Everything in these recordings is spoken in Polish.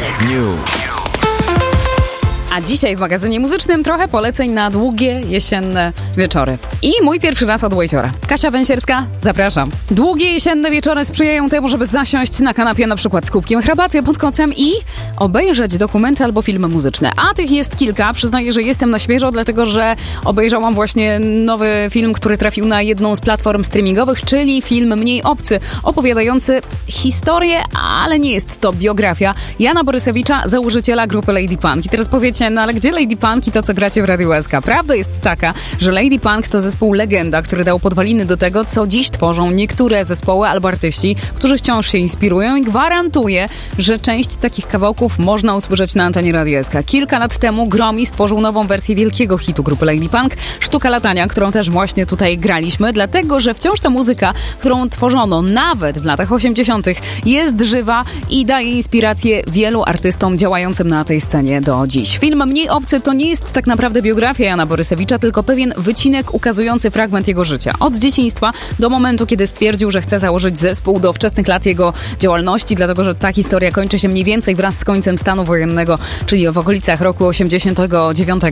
News. A dzisiaj w magazynie muzycznym trochę poleceń na długie jesienne wieczory. I mój pierwszy raz od Wejciora. Kasia Węsierska, zapraszam. Długie jesienne wieczory sprzyjają temu, żeby zasiąść na kanapie na przykład z kubkiem herbaty pod kocem i obejrzeć dokumenty albo filmy muzyczne. A tych jest kilka. Przyznaję, że jestem na świeżo, dlatego że obejrzałam właśnie nowy film, który trafił na jedną z platform streamingowych, czyli film Mniej obcy, opowiadający historię, ale nie jest to biografia Jana Borysewicza, założyciela grupy Lady Punk. I teraz powiecie, no ale gdzie Lady Punk i to, co gracie w Radiu SK? Prawda jest taka, że Lady Punk to zespół legenda, który dał podwaliny do tego, co dziś tworzą niektóre zespoły albo artyści, którzy wciąż się inspirują i gwarantuję, że część takich kawałków można usłyszeć na antenie Radia SK. Kilka lat temu Gromi stworzył nową wersję wielkiego hitu grupy Lady Punk, Sztuka latania, którą też właśnie tutaj graliśmy, dlatego, że wciąż ta muzyka, którą tworzono nawet w latach 80., jest żywa i daje inspirację wielu artystom działającym na tej scenie do dziś. Film Mniej obcy to nie jest tak naprawdę biografia Jana Borysewicza, tylko pewien wycinek ukazujący fragment jego życia. Od dzieciństwa do momentu, kiedy stwierdził, że chce założyć zespół, do wczesnych lat jego działalności, dlatego że ta historia kończy się mniej więcej wraz z końcem stanu wojennego, czyli w okolicach roku 89.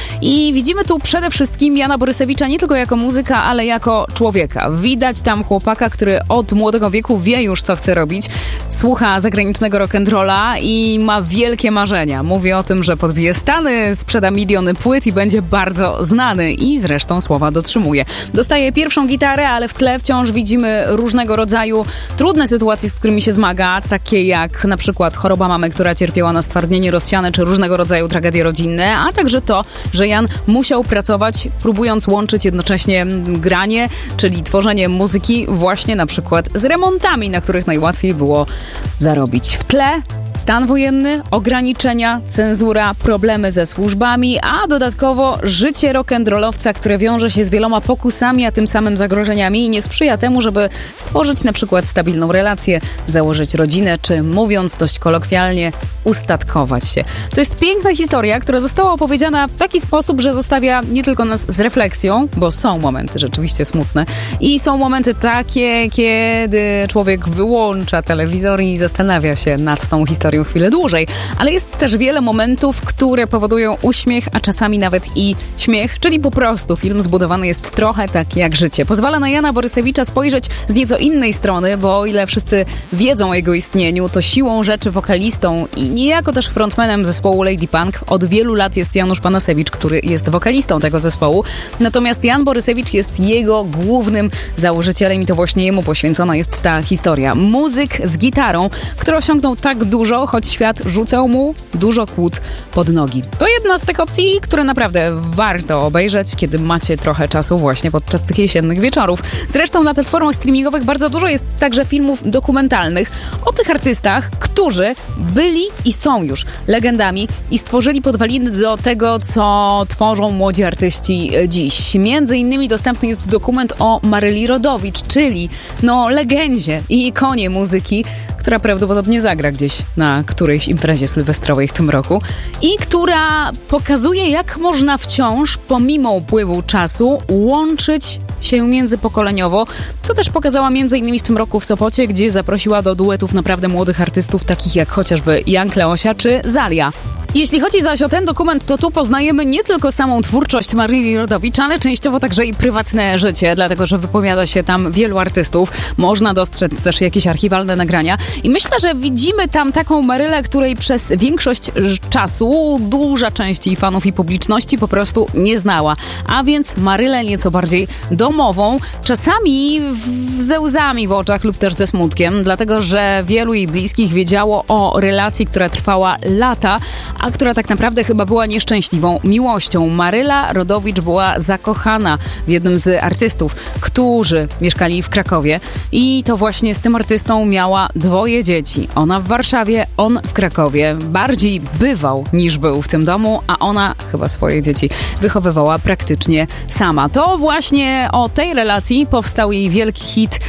I widzimy tu przede wszystkim Jana Borysewicza nie tylko jako muzyka, ale jako człowieka. Widać tam chłopaka, który od młodego wieku wie już, co chce robić, słucha zagranicznego rock'n'rolla i ma wielkie marzenia. Mówi o tym, że podbije Stany, sprzeda miliony płyt i będzie bardzo znany i zresztą słowa dotrzymuje. Dostaje pierwszą gitarę, ale w tle wciąż widzimy różnego rodzaju trudne sytuacje, z którymi się zmaga, takie jak na przykład choroba mamy, która cierpiała na stwardnienie rozsiane, czy różnego rodzaju tragedie rodzinne, a także to, że Jan musiał pracować, próbując łączyć jednocześnie granie, czyli tworzenie muzyki właśnie na przykład z remontami, na których najłatwiej było zarobić. W tle stan wojenny, ograniczenia, cenzura, problemy ze służbami, a dodatkowo życie rock'n'rollowca, które wiąże się z wieloma pokusami, a tym samym zagrożeniami i nie sprzyja temu, żeby stworzyć na przykład stabilną relację, założyć rodzinę, czy mówiąc dość kolokwialnie, ustatkować się. To jest piękna historia, która została opowiedziana w taki sposób, że zostawia nie tylko nas z refleksją, bo są momenty rzeczywiście smutne i są momenty takie, kiedy człowiek wyłącza telewizor i zastanawia się nad tą historią chwilę dłużej, ale jest też wiele momentów, które powodują uśmiech, a czasami nawet i śmiech, czyli po prostu film zbudowany jest trochę tak jak życie. Pozwala na Jana Borysewicza spojrzeć z nieco innej strony, bo o ile wszyscy wiedzą o jego istnieniu, to siłą rzeczy wokalistą i niejako też frontmanem zespołu Lady Punk od wielu lat jest Janusz Panasewicz, który jest wokalistą tego zespołu. Natomiast Jan Borysewicz jest jego głównym założycielem i to właśnie jemu poświęcona jest ta historia. Muzyk z gitarą, który osiągnął tak dużo, choć świat rzucał mu dużo kłód pod nogi. To jedna z tych opcji, które naprawdę warto obejrzeć, kiedy macie trochę czasu właśnie podczas tych jesiennych wieczorów. Zresztą na platformach streamingowych bardzo dużo jest także filmów dokumentalnych o tych artystach, którzy byli i są już legendami i stworzyli podwaliny do tego, co tworzą młodzi artyści dziś. Między innymi dostępny jest dokument o Maryli Rodowicz, czyli legendzie i ikonie muzyki, która prawdopodobnie zagra gdzieś na którejś imprezie sylwestrowej w tym roku i która pokazuje, jak można wciąż, pomimo upływu czasu, łączyć się międzypokoleniowo, co też pokazała m.in. w tym roku w Sopocie, gdzie zaprosiła do duetów naprawdę młodych artystów, takich jak chociażby Jan Kleosia czy Zalia. Jeśli chodzi zaś o ten dokument, to tu poznajemy nie tylko samą twórczość Maryli Rodowicz, ale częściowo także i prywatne życie, dlatego że wypowiada się tam wielu artystów. Można dostrzec też jakieś archiwalne nagrania i myślę, że widzimy tam taką Marylę, której przez większość czasu duża część jej fanów i publiczności po prostu nie znała. A więc Marylę nieco bardziej domową, czasami ze łzami w oczach lub też ze smutkiem, dlatego że wielu jej bliskich wiedziało o relacji, która trwała lata, a która tak naprawdę chyba była nieszczęśliwą miłością. Maryla Rodowicz była zakochana w jednym z artystów, którzy mieszkali w Krakowie i to właśnie z tym artystą miała 2 dzieci. Ona w Warszawie, on w Krakowie. Bardziej bywał niż był w tym domu, a ona chyba swoje dzieci wychowywała praktycznie sama. To właśnie o tej relacji powstał jej wielki hit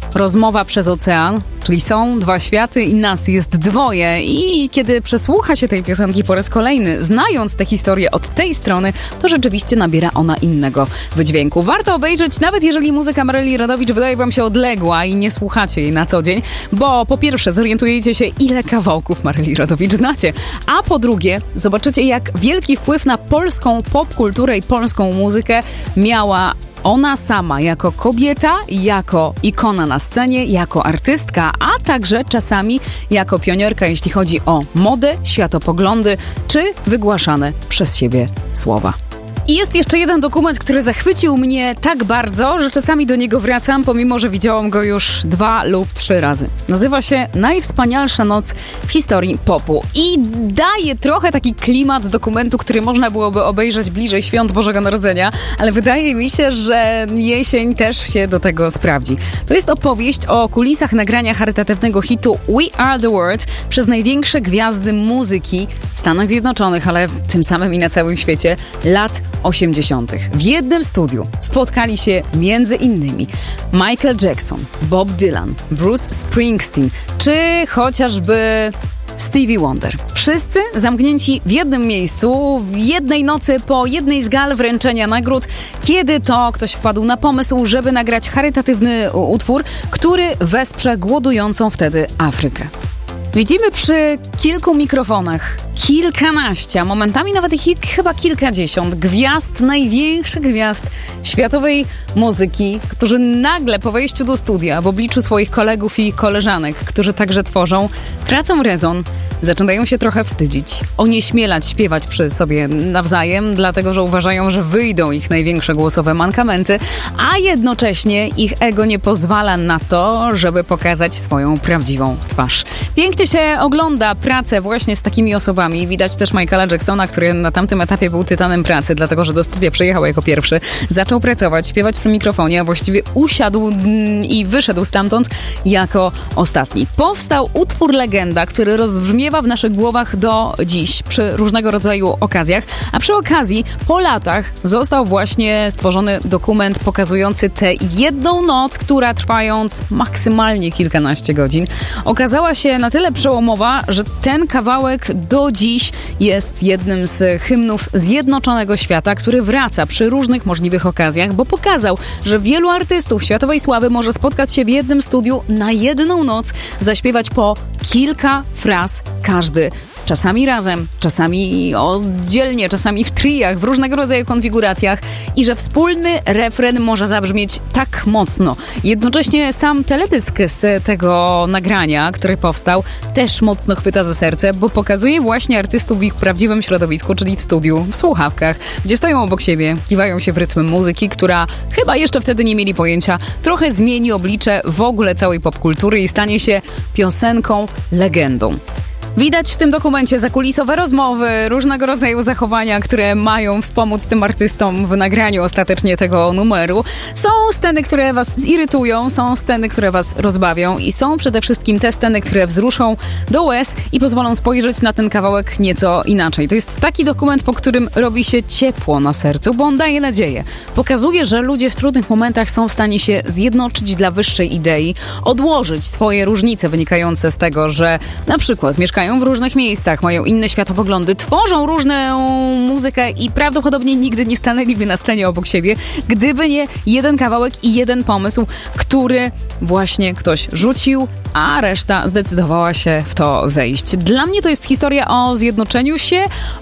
Rozmowa przez ocean, czyli są dwa światy i nas jest dwoje. I kiedy przesłucha się tej piosenki po raz kolejny, znając tę historię od tej strony, to rzeczywiście nabiera ona innego wydźwięku. Warto obejrzeć, nawet jeżeli muzyka Maryli Rodowicz wydaje wam się odległa i nie słuchacie jej na co dzień, bo po pierwsze zorientujecie się, ile kawałków Maryli Rodowicz znacie, a po drugie zobaczycie, jak wielki wpływ na polską popkulturę i polską muzykę miała ona sama jako kobieta, jako ikona na scenie, jako artystka, a także czasami jako pionierka, jeśli chodzi o modę, światopoglądy czy wygłaszane przez siebie słowa. I jest jeszcze jeden dokument, który zachwycił mnie tak bardzo, że czasami do niego wracam, pomimo że widziałam go już 2 lub 3 razy. Nazywa się Najwspanialsza noc w historii popu i daje trochę taki klimat dokumentu, który można byłoby obejrzeć bliżej świąt Bożego Narodzenia, ale wydaje mi się, że jesień też się do tego sprawdzi. To jest opowieść o kulisach nagrania charytatywnego hitu We Are The World przez największe gwiazdy muzyki w Stanach Zjednoczonych, ale tym samym i na całym świecie lat 80. W jednym studiu spotkali się między innymi Michael Jackson, Bob Dylan, Bruce Springsteen czy chociażby Stevie Wonder. Wszyscy zamknięci w jednym miejscu, w jednej nocy po jednej z gal wręczenia nagród, kiedy to ktoś wpadł na pomysł, żeby nagrać charytatywny utwór, który wesprze głodującą wtedy Afrykę. Widzimy przy kilku mikrofonach kilkanaście, a momentami nawet chyba kilkadziesiąt gwiazd, największych gwiazd światowej muzyki, którzy nagle po wejściu do studia w obliczu swoich kolegów i koleżanek, którzy także tworzą, tracą rezon, zaczynają się trochę wstydzić, onieśmielać, śpiewać przy sobie nawzajem, dlatego że uważają, że wyjdą ich największe głosowe mankamenty, a jednocześnie ich ego nie pozwala na to, żeby pokazać swoją prawdziwą twarz. Pięknie się ogląda pracę właśnie z takimi osobami. Widać też Michaela Jacksona, który na tamtym etapie był tytanem pracy, dlatego że do studia przyjechał jako pierwszy, zaczął pracować, śpiewać przy mikrofonie, a właściwie usiadł i wyszedł stamtąd jako ostatni. Powstał utwór Legenda, który rozbrzmiewa w naszych głowach do dziś przy różnego rodzaju okazjach, a przy okazji po latach został właśnie stworzony dokument pokazujący tę jedną noc, która trwając maksymalnie kilkanaście godzin, okazała się na tyle przełomowa, że ten kawałek do dziś jest jednym z hymnów zjednoczonego świata, który wraca przy różnych możliwych okazjach, bo pokazał, że wielu artystów światowej sławy może spotkać się w jednym studiu na jedną noc, zaśpiewać po kilka fraz każdy. Czasami razem, czasami oddzielnie, czasami w triach, w różnego rodzaju konfiguracjach i że wspólny refren może zabrzmieć tak mocno. Jednocześnie sam teledysk z tego nagrania, który powstał, też mocno chwyta za serce, bo pokazuje właśnie artystów w ich prawdziwym środowisku, czyli w studiu, w słuchawkach, gdzie stoją obok siebie, kiwają się w rytm muzyki, która chyba jeszcze wtedy nie mieli pojęcia, trochę zmieni oblicze w ogóle całej popkultury i stanie się piosenką, legendą. Widać w tym dokumencie zakulisowe rozmowy, różnego rodzaju zachowania, które mają wspomóc tym artystom w nagraniu ostatecznie tego numeru. Są sceny, które was zirytują, są sceny, które was rozbawią i są przede wszystkim te sceny, które wzruszą do łez i pozwolą spojrzeć na ten kawałek nieco inaczej. To jest taki dokument, po którym robi się ciepło na sercu, bo on daje nadzieję. Pokazuje, że ludzie w trudnych momentach są w stanie się zjednoczyć dla wyższej idei, odłożyć swoje różnice wynikające z tego, że na przykład mieszkają w różnych miejscach, mają inne światopoglądy, tworzą różną muzykę i prawdopodobnie nigdy nie stanęliby na scenie obok siebie, gdyby nie jeden kawałek i jeden pomysł, który właśnie ktoś rzucił, a reszta zdecydowała się w to wejść. Dla mnie to jest historia o zjednoczeniu się,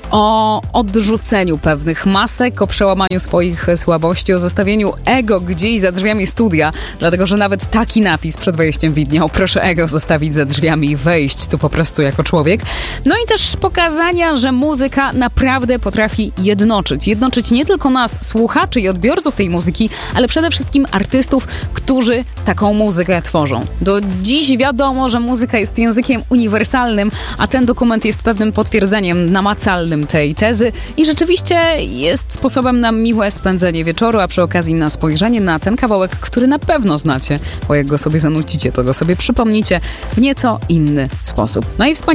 o odrzuceniu pewnych masek, o przełamaniu swoich słabości, o zostawieniu ego gdzieś za drzwiami studia, dlatego że nawet taki napis przed wejściem widniał: proszę ego zostawić za drzwiami i wejść tu po prostu jako człowiek. No i też pokazania, że muzyka naprawdę potrafi jednoczyć. Jednoczyć nie tylko nas, słuchaczy i odbiorców tej muzyki, ale przede wszystkim artystów, którzy taką muzykę tworzą. Do dziś wiadomo, że muzyka jest językiem uniwersalnym, a ten dokument jest pewnym potwierdzeniem namacalnym tej tezy i rzeczywiście jest sposobem na miłe spędzenie wieczoru, a przy okazji na spojrzenie na ten kawałek, który na pewno znacie, bo jak go sobie zanucicie, to go sobie przypomnicie w nieco inny sposób. Najwspanialszy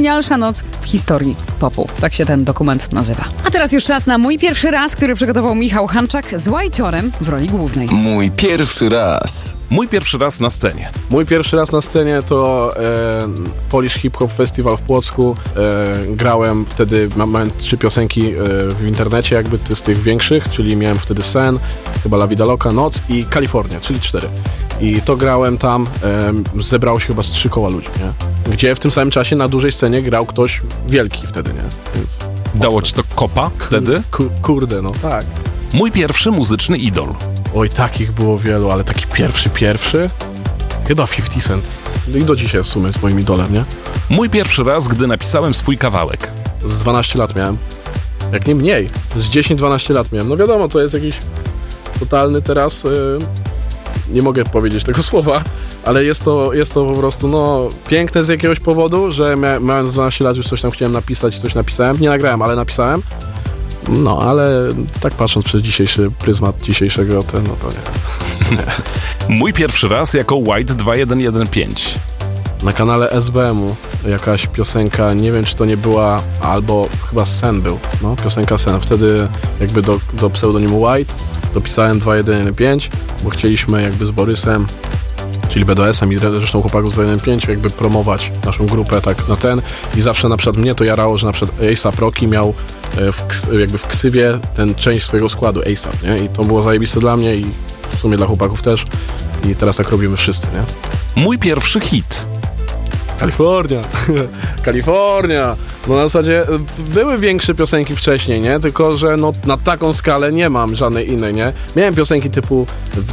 najwspanialsza noc w historii popu. Tak się ten dokument nazywa. A teraz już czas na mój pierwszy raz, który przygotował Michał Hanczak z White'orem w roli głównej. Mój pierwszy raz. Mój pierwszy raz na scenie. Mój pierwszy raz na scenie to Polish Hip Hop Festival w Płocku. Grałem wtedy, mając 3 piosenki w internecie, jakby z tych większych, czyli miałem wtedy Sen, chyba La Vida Loca, Noc i Kalifornia, czyli 4. I to grałem tam, zebrało się chyba z 3 koła ludzi, nie? Gdzie w tym samym czasie na dużej scenie grał ktoś wielki wtedy, nie? Więc Dało ci to kopa wtedy? Kurde, no tak. Mój pierwszy muzyczny idol. Oj, takich było wielu, ale taki pierwszy? Chyba 50 Cent. No i do dzisiaj jest w sumie z moim idolem, nie? Mój pierwszy raz, gdy napisałem swój kawałek. Z 12 lat miałem. Jak nie mniej. Z 10-12 lat miałem. No wiadomo, to jest jakiś totalny teraz... nie mogę powiedzieć tego słowa, ale jest to po prostu, no, piękne z jakiegoś powodu, że mając 12 lat już coś tam chciałem napisać, coś napisałem. Nie nagrałem, ale napisałem. No, ale tak patrząc przez dzisiejszy pryzmat dzisiejszego, no to nie. Mój pierwszy raz jako White 2115. Na kanale SBM-u jakaś piosenka, nie wiem czy to nie była, albo chyba Sen był, no, piosenka Sen. Wtedy jakby do pseudonimu White dopisałem 2115, bo chcieliśmy jakby z Borysem, czyli BDS-em i zresztą chłopaków z 2115 jakby promować naszą grupę tak na ten i zawsze na przykład mnie to jarało, że na przykład A$AP Rocky miał jakby w ksywie ten część swojego składu A$AP, nie? I to było zajebiste dla mnie i w sumie dla chłopaków też i teraz tak robimy wszyscy, nie? Mój pierwszy hit. Kalifornia. Kalifornia. No na zasadzie były większe piosenki wcześniej, nie? Tylko, że no na taką skalę nie mam żadnej innej, nie? Miałem piosenki typu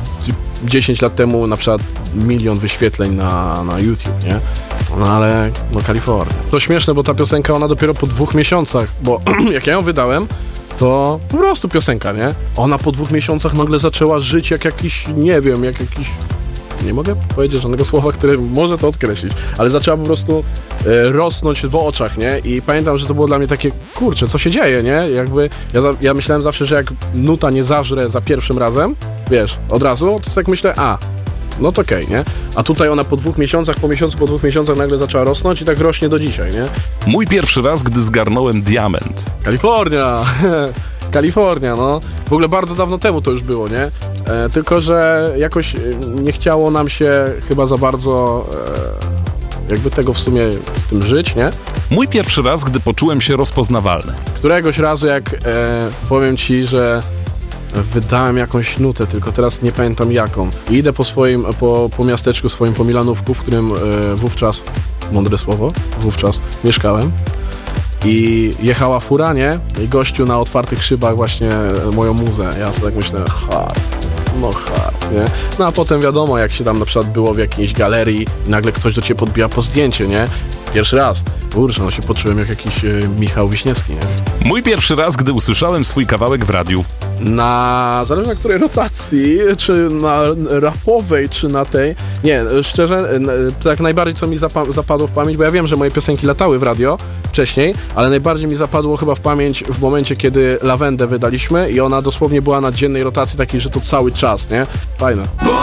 10 lat temu na przykład 1 000 000 wyświetleń na YouTube, nie? No ale no Kalifornia. To śmieszne, bo ta piosenka ona dopiero po 2 miesiącach, bo jak ja ją wydałem, to po prostu piosenka, nie? Ona po 2 miesiącach nagle zaczęła żyć jak jakiś, nie wiem, jak jakiś... Nie mogę powiedzieć żadnego słowa, które może to odkreślić, ale zaczęła po prostu rosnąć w oczach, nie? I pamiętam, że to było dla mnie takie, kurczę, co się dzieje, nie? Jakby ja myślałem zawsze, że jak nuta nie zażre za pierwszym razem, wiesz, od razu, to tak myślę, no to okej, nie? A tutaj ona po 2 miesiącach, po 2 miesiącach nagle zaczęła rosnąć i tak rośnie do dzisiaj, nie? Mój pierwszy raz, gdy zgarnąłem diament. Kalifornia! Kalifornia, no. W ogóle bardzo dawno temu to już było, nie? Tylko, że jakoś nie chciało nam się chyba za bardzo jakby tego w sumie z tym żyć, nie? Mój pierwszy raz, gdy poczułem się rozpoznawalny. Któregoś razu, jak powiem ci, że wydałem jakąś nutę, tylko teraz nie pamiętam jaką. I idę po miasteczku swoim, po Milanówku, w którym wówczas, mądre słowo, wówczas mieszkałem. I jechała fura, nie? I gościu na otwartych szybach właśnie moją muzę. Ja sobie tak myślę, hard, nie? No a potem wiadomo, jak się tam na przykład było w jakiejś galerii i nagle ktoś do ciebie podbija po zdjęcie, nie? Pierwszy raz. Kurczę, no się poczułem jak jakiś Michał Wiśniewski, nie? Mój pierwszy raz, gdy usłyszałem swój kawałek w radiu. Zależy na której rotacji, czy na rapowej, czy na tej. Nie, szczerze, tak najbardziej co mi zapadło w pamięć, bo ja wiem, że moje piosenki latały w radio wcześniej, ale najbardziej mi zapadło chyba w pamięć w momencie, kiedy Lawendę wydaliśmy i ona dosłownie była na dziennej rotacji takiej, że to cały czas, nie? Fajne.